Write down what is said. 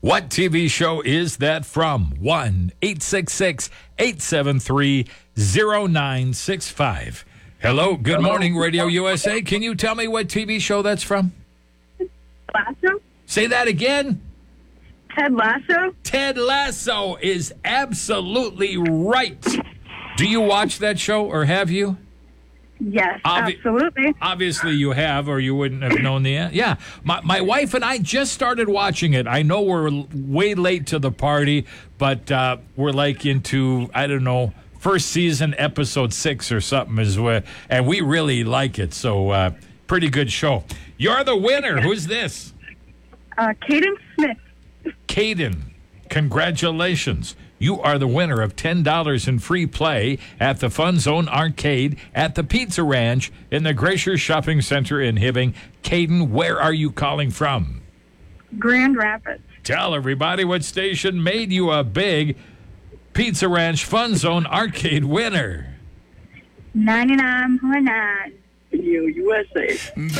What TV show is that from? 1-866-873-0965. Hello, good morning, Radio USA. Can you tell me what TV show that's from? Lasso? Say that again. Ted Lasso? Ted Lasso is absolutely right. Do you watch that show, or have you? Yes, absolutely. Obviously you have, or you wouldn't have known the end. Yeah, my wife and I just started watching it. I know we're way late to the party, but we're like into, I don't know, first season, episode 6 or something, and we really like it. So pretty good show. You're the winner. Who's this? Caden Smith. Caden, congratulations. You are the winner of $10 in free play at the Fun Zone Arcade at the Pizza Ranch in the Glacier Shopping Center in Hibbing. Caden, where are you calling from? Grand Rapids. Tell everybody what station made you a big Pizza Ranch Fun Zone Arcade winner. 99.9. USA.